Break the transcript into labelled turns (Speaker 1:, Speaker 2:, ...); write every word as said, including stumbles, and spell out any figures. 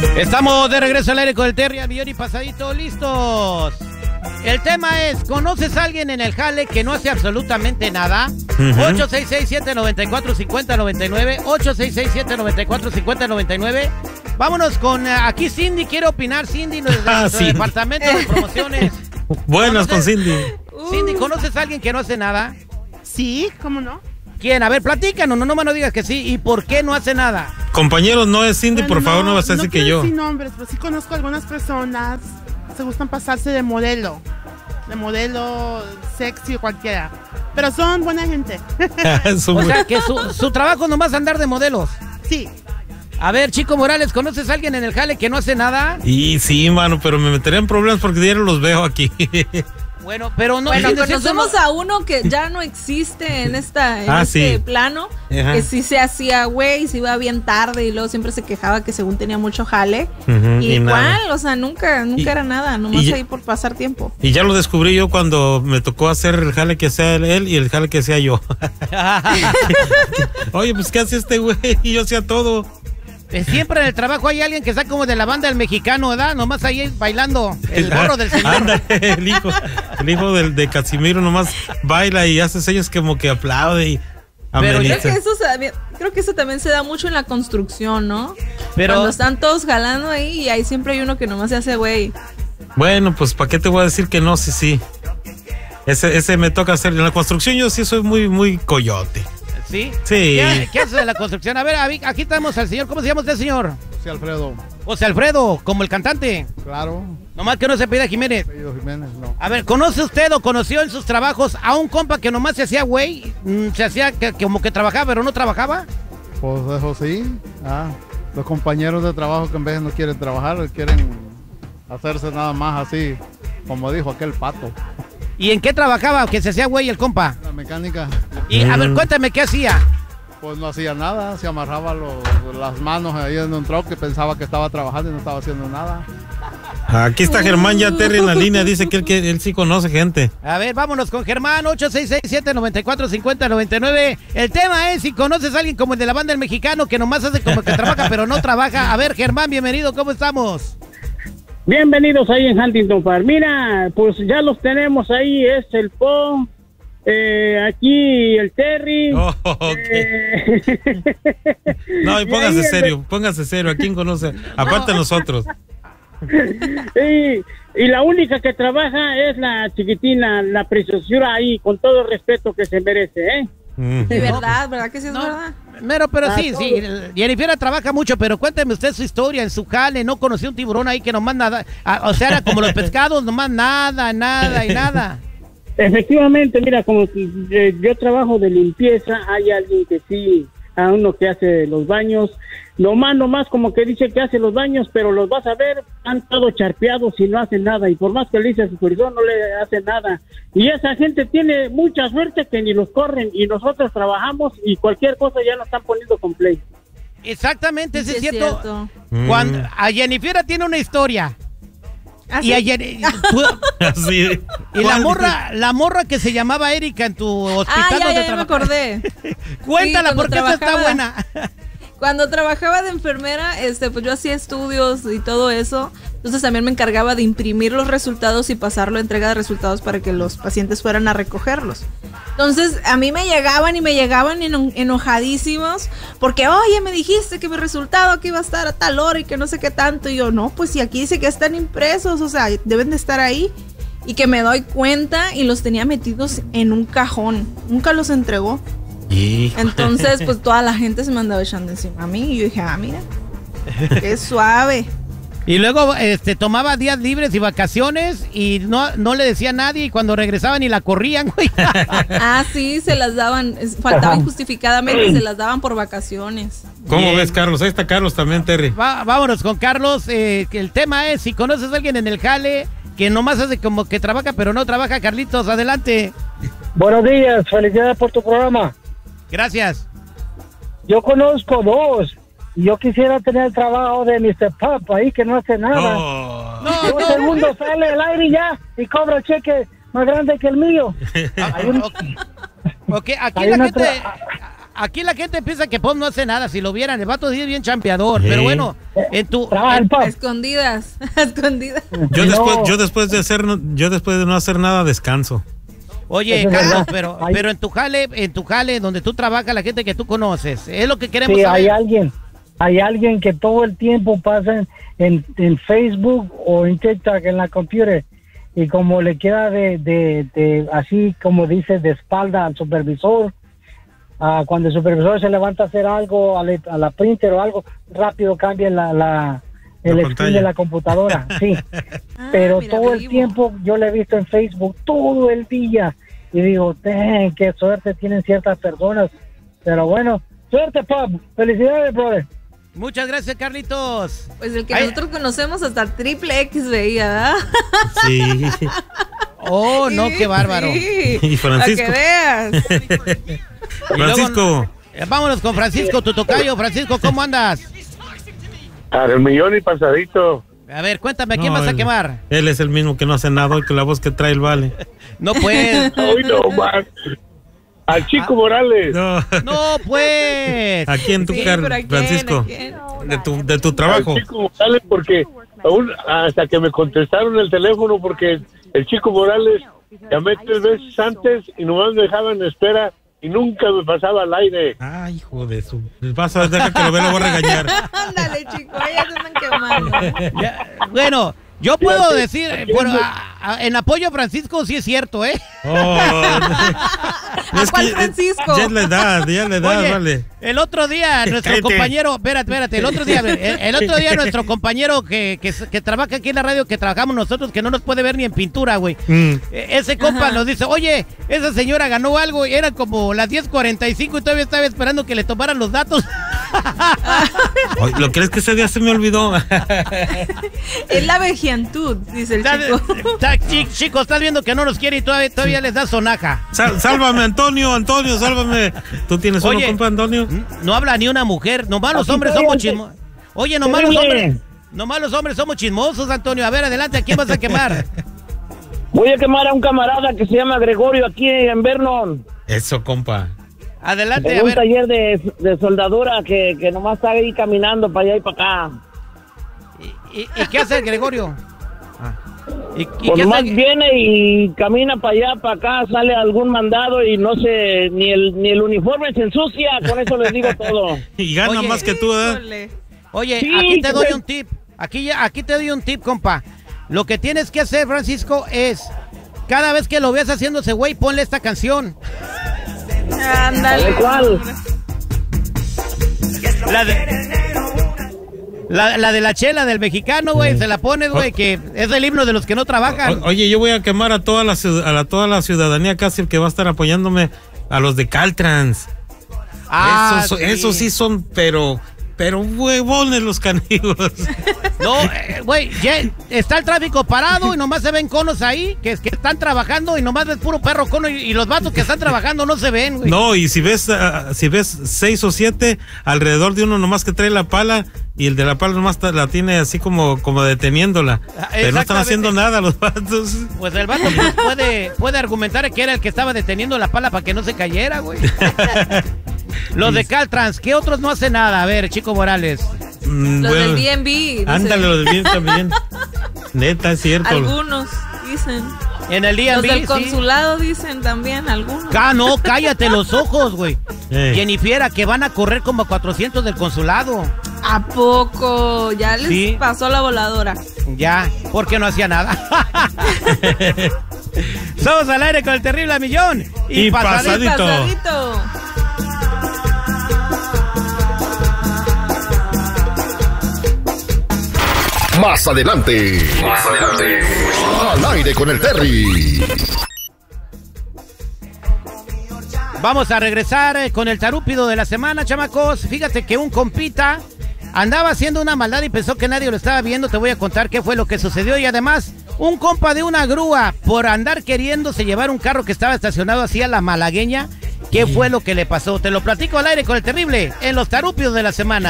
Speaker 1: Estamos de regreso al aire con el Terry, al millón y pasadito, listos. El tema es, ¿conoces a alguien en el jale que no hace absolutamente nada? Uh-huh. ocho seis seis, siete nueve cuatro, cinco cero nueve nueve, ocho seis seis, siete nueve cuatro, cinco cero nueve nueve. Vámonos con, uh, aquí Cindy quiere opinar, Cindy, desde
Speaker 2: ah,
Speaker 1: nuestro
Speaker 2: sí.
Speaker 1: departamento de promociones.
Speaker 2: Buenas con Cindy.
Speaker 1: Cindy, ¿conoces a alguien que no hace nada?
Speaker 3: Sí, ¿cómo no?
Speaker 1: ¿Quién? A ver, platícanos, no nomás no digas que sí. ¿Y por qué no hace nada?
Speaker 2: Compañeros, no es Cindy,
Speaker 3: bueno,
Speaker 2: por favor, no, no vas a decir
Speaker 3: no
Speaker 2: que yo.
Speaker 3: No quiero decir nombres, pero sí conozco a algunas personas que se gustan pasarse de modelo. De modelo sexy o cualquiera. Pero son buena gente.
Speaker 1: O sea, que su, su trabajo nomás es andar de modelos.
Speaker 3: Sí.
Speaker 1: A ver, Chico Morales, ¿conoces a alguien en el jale que no hace nada?
Speaker 2: Y sí, mano, pero me metería en problemas porque diario los veo aquí.
Speaker 1: Bueno, pero no.
Speaker 4: Bueno, conocemos a uno que ya no existe en esta en
Speaker 2: ah,
Speaker 4: este
Speaker 2: sí.
Speaker 4: plano,
Speaker 2: Ajá.
Speaker 4: que sí se hacía güey, se iba bien tarde y luego siempre se quejaba que según tenía mucho jale.
Speaker 2: Uh-huh,
Speaker 4: y
Speaker 2: y
Speaker 4: igual,
Speaker 2: nada.
Speaker 4: o sea, nunca, nunca
Speaker 2: y,
Speaker 4: era nada, nomás
Speaker 2: y,
Speaker 4: ahí por pasar tiempo.
Speaker 2: Y ya lo descubrí yo cuando me tocó hacer el jale que hacía él y el jale que hacía yo. Oye, pues ¿qué hace este güey? Y yo hacía todo.
Speaker 1: Siempre en el trabajo hay alguien que está como de la banda del mexicano, ¿verdad? Nomás ahí bailando el gorro del señor.
Speaker 2: Anda, el hijo, el hijo del, de Casimiro nomás baila y hace sellos como que aplaude y
Speaker 4: pero
Speaker 2: ameniza.
Speaker 4: creo que, eso se, creo que eso también se da mucho en la construcción, ¿no?
Speaker 1: Pero
Speaker 4: cuando están todos jalando ahí y ahí siempre hay uno que nomás se hace güey.
Speaker 2: Bueno, pues ¿para qué te voy a decir que no? Sí, sí. Ese, ese me toca hacer. En la construcción yo sí soy muy, muy coyote.
Speaker 1: ¿Sí?
Speaker 2: Sí.
Speaker 1: ¿Qué, ¿Qué hace de la construcción? A ver, aquí tenemos al señor. ¿Cómo se llama usted, señor?
Speaker 5: José Alfredo.
Speaker 1: José Alfredo, como el cantante.
Speaker 5: Claro.
Speaker 1: Nomás que no se pida Jiménez.
Speaker 5: Apellido Jiménez, no.
Speaker 1: A ver, ¿conoce usted o conoció en sus trabajos a un compa que nomás se hacía güey? Se hacía que, que como que trabajaba, pero no trabajaba.
Speaker 5: Pues eso sí. Ah, los compañeros de trabajo que en vez no quieren trabajar, quieren hacerse nada más así, como dijo aquel pato.
Speaker 1: ¿Y en qué trabajaba? Que se hacía güey el compa.
Speaker 5: La mecánica.
Speaker 1: Y a ver, cuéntame, ¿qué hacía?
Speaker 5: Pues no hacía nada, se amarraba los, las manos ahí en un troque, pensaba que estaba trabajando y no estaba haciendo nada.
Speaker 2: Aquí está Germán ya Terry en la línea, dice que él, que él sí conoce gente.
Speaker 1: A ver, vámonos con Germán, ocho seis seis, siete nueve cuatro, cinco cero nueve nueve. El tema es si conoces a alguien como el de la banda del mexicano que nomás hace como que trabaja pero no trabaja. A ver, Germán, bienvenido, ¿cómo estamos?
Speaker 6: Bienvenidos ahí en Huntington Park. Mira, pues ya los tenemos ahí, es el Po, eh, aquí el Terry.
Speaker 2: Oh, okay. eh... No, y póngase serio, el... póngase serio, ¿a quién conoce? Aparte de nosotros.
Speaker 6: y, y la única que trabaja es la chiquitina, la preciosura ahí, con todo el respeto que se merece, ¿eh?
Speaker 4: De verdad, ¿verdad que sí es no, verdad?
Speaker 1: Pero, pero ah, sí, todo. sí, Jennifer trabaja mucho, pero cuénteme usted su historia en su jale, no conoció un tiburón ahí que nomás nada, a, o sea, era como los pescados, nomás nada, nada y nada.
Speaker 6: Efectivamente, mira, como eh, yo trabajo de limpieza, hay alguien que sí, a uno que hace los baños, nomás, nomás como que dice que hace los baños, pero los vas a ver, han estado charpeados y no hacen nada, y por más que le dice a su supervisor, no le hace nada. Y esa gente tiene mucha suerte que ni los corren, y nosotros trabajamos y cualquier cosa ya nos están poniendo con play.
Speaker 1: Exactamente, ese
Speaker 4: sí,
Speaker 1: es cierto.
Speaker 4: cierto.
Speaker 1: Cuando, a Jennifer tiene una historia.
Speaker 4: ¿Ah,
Speaker 1: y
Speaker 4: sí?
Speaker 1: ayer tú,
Speaker 2: sí.
Speaker 1: Y la morra, la morra que se llamaba Erika en tu hospital
Speaker 4: ah, ya,
Speaker 1: donde
Speaker 4: ya, ya me acordé.
Speaker 1: Cuéntala,
Speaker 4: sí,
Speaker 1: porque esta está buena.
Speaker 4: Cuando trabajaba de enfermera, este, pues yo hacía estudios y todo eso. Entonces también me encargaba de imprimir los resultados y pasarlo a entrega de resultados para que los pacientes fueran a recogerlos. Entonces a mí me llegaban y me llegaban eno enojadísimos porque, oye, me dijiste que mi resultado aquí iba a estar a tal hora y que no sé qué tanto. Y yo, no, pues si aquí dice que están impresos, o sea, deben de estar ahí. Y que me doy cuenta y los tenía metidos en un cajón. Nunca los entregó.
Speaker 2: Hijo.
Speaker 4: Entonces, pues toda la gente se me andaba echando encima a mí. Y yo dije, ah, mira, qué suave.
Speaker 1: Y luego este, tomaba días libres y vacaciones y no, no le decía a nadie, y cuando regresaban y la corrían, güey.
Speaker 4: Ah, sí, se las daban, faltaba injustificadamente, se las daban por vacaciones.
Speaker 2: ¿Cómo
Speaker 1: Bien.
Speaker 2: ves, Carlos? Ahí está Carlos también, Terry.
Speaker 1: Va, vámonos con Carlos. Eh, que el tema es, si conoces a alguien en el jale que nomás hace como que trabaja, pero no trabaja, Carlitos, adelante.
Speaker 6: Buenos días, felicidades por tu programa.
Speaker 1: Gracias.
Speaker 6: Yo conozco dos. Yo quisiera tener el trabajo de mister Pop ahí, que no hace nada.
Speaker 2: Oh.
Speaker 1: No,
Speaker 6: Todo
Speaker 1: no.
Speaker 6: el mundo sale al aire y ya, y cobra el cheque más grande que el mío.
Speaker 1: Ah,
Speaker 6: Hay un-
Speaker 1: ok, okay, aquí
Speaker 6: hay
Speaker 1: la
Speaker 6: una
Speaker 1: gente,
Speaker 6: tra-
Speaker 1: aquí la gente piensa que Pop no hace nada. Si lo vieran, el vato es bien champeador. Sí. Pero bueno, en tu...
Speaker 4: En, escondidas, escondidas.
Speaker 2: Yo, no. después, yo después de hacer, yo después de no hacer nada, descanso.
Speaker 1: Oye, Carlos, pero, pero en tu jale, en tu jale, donde tú trabajas, la gente que tú conoces, es lo que queremos
Speaker 7: sí,
Speaker 1: saber.
Speaker 7: hay alguien, hay alguien que todo el tiempo pasa en, en, en Facebook o en TikTok, en la computadora, y como le queda de, de, de así como dice, de espalda al supervisor, uh, cuando el supervisor se levanta a hacer algo a, le, a la printer o algo, rápido cambia la, la el
Speaker 2: la
Speaker 7: screen de la computadora, sí.
Speaker 4: Ah,
Speaker 7: pero
Speaker 4: mira,
Speaker 7: todo el
Speaker 4: vivo.
Speaker 7: tiempo yo le he visto en Facebook, todo el día, y digo, dang, qué suerte tienen ciertas personas, pero bueno, suerte, Pop, felicidades, brother.
Speaker 1: Muchas gracias, Carlitos.
Speaker 4: Pues el que
Speaker 1: Ay.
Speaker 4: nosotros conocemos hasta triple X veía, ¿verdad?
Speaker 2: Sí.
Speaker 1: Oh, no, qué bárbaro.
Speaker 4: Sí,
Speaker 2: Y Francisco.
Speaker 4: para que veas.
Speaker 1: Y luego,
Speaker 2: Francisco.
Speaker 1: eh, vámonos con Francisco, tu tocayo. Francisco, ¿cómo andas?
Speaker 8: Al millón y pasadito.
Speaker 1: A ver, cuéntame, ¿a quién
Speaker 2: No,
Speaker 1: vas a
Speaker 2: él-
Speaker 1: quemar?
Speaker 2: Él es el mismo que no hace nada hoy, que la voz que trae el vale.
Speaker 1: No, pues.
Speaker 8: Hoy no más. Al Chico Morales.
Speaker 2: No.
Speaker 1: No, pues.
Speaker 2: Aquí en tu
Speaker 4: Sí,
Speaker 2: car,
Speaker 4: pero ¿a quién?
Speaker 2: Francisco.
Speaker 4: ¿A quién?
Speaker 2: De tu, de tu trabajo.
Speaker 8: Al Chico Morales porque aún hasta que me contestaron el teléfono porque el Chico Morales llamé tres veces antes y nomás me dejaban en espera y nunca me pasaba al aire.
Speaker 2: Ay, hijo de su. Vas a dejar que lo vea, lo voy a regañar.
Speaker 4: Ándale, chico, ellas se andan quemando.
Speaker 1: Ya, bueno, yo puedo
Speaker 8: Fíjate,
Speaker 1: decir, eh, bueno, a- a- en apoyo a Francisco, sí es cierto, ¿eh?
Speaker 2: Oh,
Speaker 4: ¿A cuál Francisco?
Speaker 2: Ya es la edad, ya es la edad,
Speaker 1: Oye,
Speaker 2: vale.
Speaker 1: el otro día nuestro
Speaker 2: Cállate.
Speaker 1: compañero, espérate, espérate, el otro día, a ver, el, el otro día nuestro compañero que, que, que trabaja aquí en la radio, que trabajamos nosotros, que no nos puede ver ni en pintura, güey.
Speaker 2: Mm.
Speaker 1: Eh, Ese compa
Speaker 4: Ajá.
Speaker 1: nos dice, oye, esa señora ganó algo y eran como las diez cuarenta y cinco y todavía estaba esperando que le tomaran los datos.
Speaker 2: Ay, ¿lo crees que ese día se me olvidó?
Speaker 4: Es la vejiantud, dice el
Speaker 1: Está-
Speaker 4: chico.
Speaker 1: está- chi- Chicos, estás viendo que no nos quiere y todavía, todavía les da sonaja.
Speaker 2: Sal- sálvame, Antonio, Antonio, sálvame. ¿Tú tienes uno,
Speaker 1: Oye.
Speaker 2: compa, Antonio?
Speaker 1: No habla ni una mujer, nomás los
Speaker 7: Aquí
Speaker 1: hombres
Speaker 7: estoy,
Speaker 1: somos
Speaker 7: antes.
Speaker 1: chismosos. Oye, nomás los
Speaker 7: Terrible.
Speaker 1: hombres, nomás los hombres somos chismosos, Antonio. A ver, adelante, ¿a quién vas a quemar?
Speaker 6: Voy a quemar a un camarada que se llama Gregorio aquí en Vernon.
Speaker 2: Eso, compa.
Speaker 1: Adelante,
Speaker 6: En
Speaker 1: a
Speaker 6: un
Speaker 1: ver.
Speaker 6: taller de, de soldadura que, que nomás está ahí caminando para allá y para acá.
Speaker 1: ¿Y, y- y qué hace el Gregorio? ¿Y, y
Speaker 6: Pues
Speaker 1: qué
Speaker 6: nomás
Speaker 1: hace?
Speaker 6: viene y camina para allá, para acá, sale algún mandado y no sé, ni el ni el uniforme se ensucia, con eso les digo todo.
Speaker 2: Y gana
Speaker 1: Oye.
Speaker 2: más que tú, ¿verdad?
Speaker 4: Híjole.
Speaker 1: Oye,
Speaker 6: Sí,
Speaker 1: aquí te doy
Speaker 6: pues.
Speaker 1: un tip. Aquí, ya- aquí te doy un tip, compa. Lo que tienes que hacer, Francisco, es cada vez que lo veas haciendo ese güey, ponle esta canción.
Speaker 4: Ándale.
Speaker 6: ¿Cuál?
Speaker 1: La de, la, la de la chela del mexicano, güey. Se la pones, güey, que es el himno de los que no trabajan.
Speaker 2: O- oye, yo voy a quemar a toda la ciud- a la, toda la ciudadanía casi que va a estar apoyándome, a los de Caltrans.
Speaker 1: Ah,
Speaker 2: esos, son- esos sí son, pero, pero huevones los canijos.
Speaker 1: No, eh, güey, ya está el tráfico parado y nomás se ven conos ahí que, que están trabajando y nomás ves puro perro cono y, y los vatos que están trabajando no se ven, güey.
Speaker 2: No, y si ves, ah, si ves seis o siete alrededor de uno nomás que trae la pala y el de la pala nomás ta- la tiene así como, como deteniéndola.
Speaker 1: Ah,
Speaker 2: Pero no están
Speaker 1: exactamente.
Speaker 2: haciendo nada los vatos.
Speaker 1: Pues el vato pues, puede, puede argumentar que era el que estaba deteniendo la pala para que no se cayera, güey. Los de Caltrans, ¿qué otros no hacen nada? A ver, Chico Morales.
Speaker 2: Mm,
Speaker 4: Los
Speaker 2: bueno,
Speaker 4: del B and B. dice.
Speaker 2: ándale, los del bien también. Neta, es cierto.
Speaker 4: Algunos dicen.
Speaker 1: En el día
Speaker 4: Los del
Speaker 1: sí.
Speaker 4: consulado dicen también algunos.
Speaker 1: Ah, no, cállate los ojos, güey.
Speaker 2: Eh.
Speaker 1: Jennifer, que van a correr como cuatrocientos del consulado.
Speaker 4: ¿A poco? Ya les
Speaker 1: Sí.
Speaker 4: pasó la voladora.
Speaker 1: Ya, porque no hacía nada. Somos al aire con el terrible millón.
Speaker 2: Y pasadito.
Speaker 4: Pasadito.
Speaker 9: Más adelante. Más adelante. Al aire con el Terry.
Speaker 1: Vamos a regresar eh, con el tarúpido de la semana, chamacos. Fíjate que un compita andaba haciendo una maldad y pensó que nadie lo estaba viendo. Te voy a contar qué fue lo que sucedió. Y además, un compa de una grúa, por andar queriéndose llevar un carro que estaba estacionado así a la malagueña, ¿qué fue lo que le pasó? Te lo platico al aire con el terrible en los tarúpidos de la semana.